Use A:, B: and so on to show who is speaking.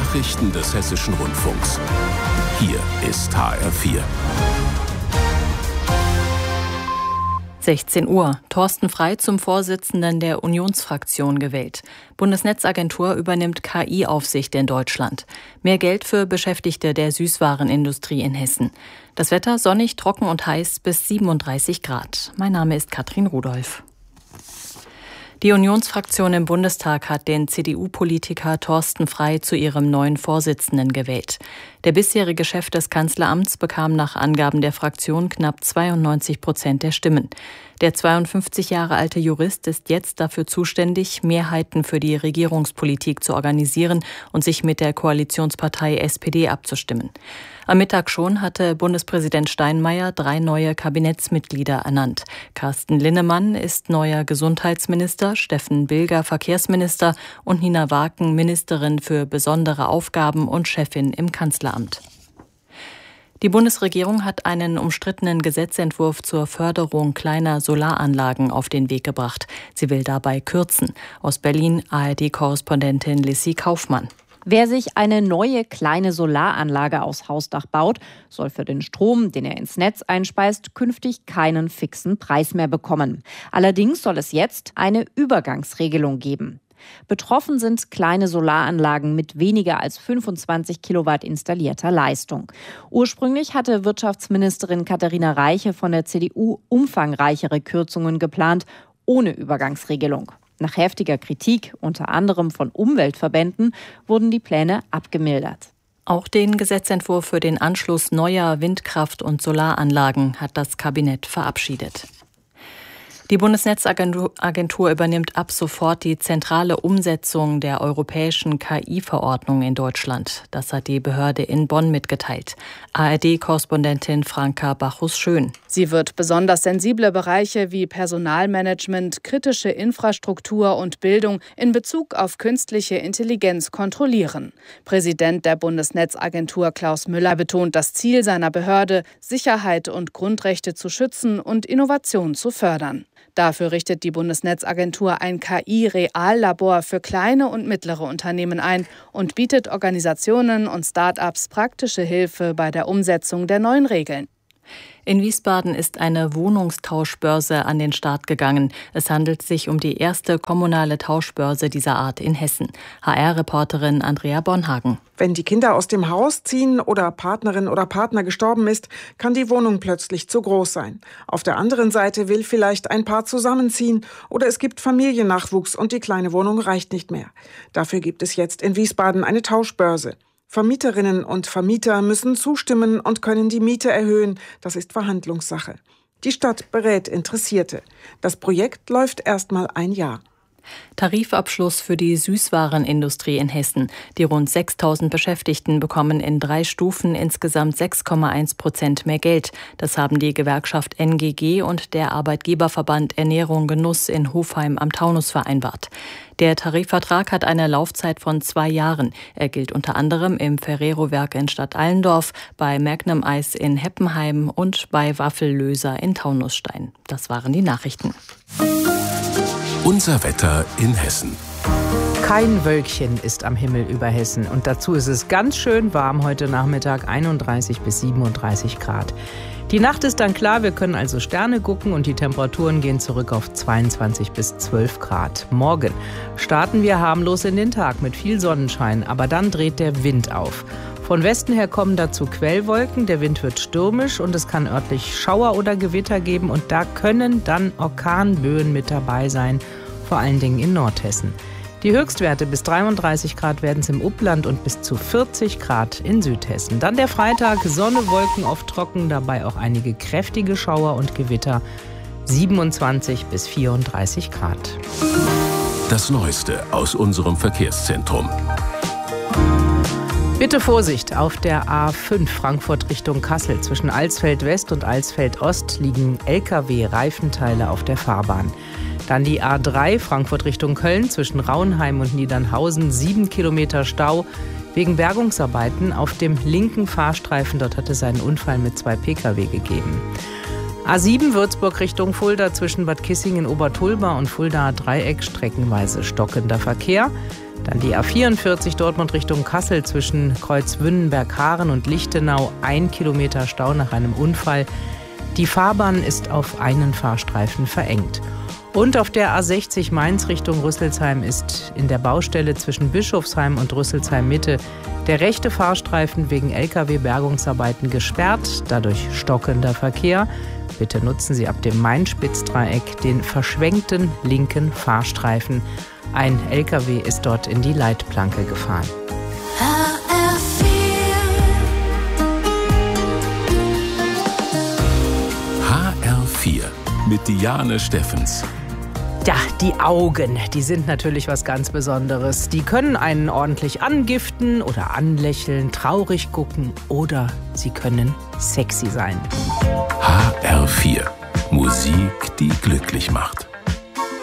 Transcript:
A: Nachrichten des Hessischen Rundfunks. Hier ist HR4.
B: 16 Uhr. Thorsten Frey zum Vorsitzenden der Unionsfraktion gewählt. Bundesnetzagentur übernimmt KI-Aufsicht in Deutschland. Mehr Geld für Beschäftigte der Süßwarenindustrie in Hessen. Das Wetter sonnig, trocken und heiß bis 37 Grad. Mein Name ist Katrin Rudolph. Die Unionsfraktion im Bundestag hat den CDU-Politiker Thorsten Frey zu ihrem neuen Vorsitzenden gewählt. Der bisherige Chef des Kanzleramts bekam nach Angaben der Fraktion knapp 92% der Stimmen. Der 52 Jahre alte Jurist ist jetzt dafür zuständig, Mehrheiten für die Regierungspolitik zu organisieren und sich mit der Koalitionspartei SPD abzustimmen. Am Mittag schon hatte Bundespräsident Steinmeier 3 neue Kabinettsmitglieder ernannt. Carsten Linnemann ist neuer Gesundheitsminister, Steffen Bilger Verkehrsminister und Nina Waken Ministerin für besondere Aufgaben und Chefin im Kanzleramt. Die Bundesregierung hat einen umstrittenen Gesetzentwurf zur Förderung kleiner Solaranlagen auf den Weg gebracht. Sie will dabei kürzen. Aus Berlin ARD-Korrespondentin Lissy Kaufmann.
C: Wer sich eine neue kleine Solaranlage aufs Hausdach baut, soll für den Strom, den er ins Netz einspeist, künftig keinen fixen Preis mehr bekommen. Allerdings soll es jetzt eine Übergangsregelung geben. Betroffen sind kleine Solaranlagen mit weniger als 25 Kilowatt installierter Leistung. Ursprünglich hatte Wirtschaftsministerin Katharina Reiche von der CDU umfangreichere Kürzungen geplant, ohne Übergangsregelung. Nach heftiger Kritik, unter anderem von Umweltverbänden, wurden die Pläne abgemildert.
B: Auch den Gesetzentwurf für den Anschluss neuer Windkraft- und Solaranlagen hat das Kabinett verabschiedet. Die Bundesnetzagentur übernimmt ab sofort die zentrale Umsetzung der europäischen KI-Verordnung in Deutschland. Das hat die Behörde in Bonn mitgeteilt. ARD-Korrespondentin Franka Bachus-Schön.
D: Sie wird besonders sensible Bereiche wie Personalmanagement, kritische Infrastruktur und Bildung in Bezug auf künstliche Intelligenz kontrollieren. Präsident der Bundesnetzagentur Klaus Müller betont das Ziel seiner Behörde, Sicherheit und Grundrechte zu schützen und Innovation zu fördern. Dafür richtet die Bundesnetzagentur ein KI-Reallabor für kleine und mittlere Unternehmen ein und bietet Organisationen und Start-ups praktische Hilfe bei der Umsetzung der neuen Regeln.
B: In Wiesbaden ist eine Wohnungstauschbörse an den Start gegangen. Es handelt sich um die erste kommunale Tauschbörse dieser Art in Hessen. HR-Reporterin Andrea Bornhagen.
E: Wenn die Kinder aus dem Haus ziehen oder Partnerin oder Partner gestorben ist, kann die Wohnung plötzlich zu groß sein. Auf der anderen Seite will vielleicht ein Paar zusammenziehen oder es gibt Familiennachwuchs und die kleine Wohnung reicht nicht mehr. Dafür gibt es jetzt in Wiesbaden eine Tauschbörse. Vermieterinnen und Vermieter müssen zustimmen und können die Miete erhöhen. Das ist Verhandlungssache. Die Stadt berät Interessierte. Das Projekt läuft erstmal ein Jahr.
B: Tarifabschluss für die Süßwarenindustrie in Hessen. Die rund 6.000 Beschäftigten bekommen in 3 Stufen insgesamt 6,1% mehr Geld. Das haben die Gewerkschaft NGG und der Arbeitgeberverband Ernährung Genuss in Hofheim am Taunus vereinbart. Der Tarifvertrag hat eine Laufzeit von 2 Jahren. Er gilt unter anderem im Ferrero-Werk in Stadt Allendorf, bei Magnum Eis in Heppenheim und bei Waffellöser in Taunusstein. Das waren die Nachrichten.
A: Unser Wetter in Hessen.
F: Kein Wölkchen ist am Himmel über Hessen und dazu ist es ganz schön warm heute Nachmittag, 31 bis 37 Grad. Die Nacht ist dann klar, wir können also Sterne gucken und die Temperaturen gehen zurück auf 22 bis 12 Grad. Morgen starten wir harmlos in den Tag mit viel Sonnenschein, aber dann dreht der Wind auf. Von Westen her kommen dazu Quellwolken, der Wind wird stürmisch und es kann örtlich Schauer oder Gewitter geben und da können dann Orkanböen mit dabei sein, vor allen Dingen in Nordhessen. Die Höchstwerte bis 33 Grad werden es im Upland und bis zu 40 Grad in Südhessen. Dann der Freitag, Sonne, Wolken, oft trocken, dabei auch einige kräftige Schauer und Gewitter, 27 bis 34 Grad.
A: Das Neueste aus unserem Verkehrszentrum.
F: Bitte Vorsicht, auf der A5 Frankfurt Richtung Kassel zwischen Alsfeld West und Alsfeld Ost liegen Lkw-Reifenteile auf der Fahrbahn. Dann die A3 Frankfurt Richtung Köln zwischen Rauenheim und Niedernhausen, 7 Kilometer Stau wegen Bergungsarbeiten auf dem linken Fahrstreifen. Dort hat es einen Unfall mit 2 Pkw gegeben. A7 Würzburg Richtung Fulda zwischen Bad Kissingen, Obertulba und Fuldaer Dreieck streckenweise stockender Verkehr. Dann die A44 Dortmund Richtung Kassel zwischen Kreuz-Wünnenberg-Haaren und Lichtenau. 1 Kilometer Stau nach einem Unfall. Die Fahrbahn ist auf einen Fahrstreifen verengt. Und auf der A60 Mainz Richtung Rüsselsheim ist in der Baustelle zwischen Bischofsheim und Rüsselsheim Mitte der rechte Fahrstreifen wegen Lkw-Bergungsarbeiten gesperrt, dadurch stockender Verkehr. Bitte nutzen Sie ab dem Main-Spitz-Dreieck den verschwenkten linken Fahrstreifen. Ein Lkw ist dort in die Leitplanke gefahren.
A: HR4 mit Diane Steffens.
F: Ja, die Augen, die sind natürlich was ganz Besonderes. Die können einen ordentlich angiften oder anlächeln, traurig gucken oder sie können sexy sein.
A: HR4. Musik, die glücklich macht.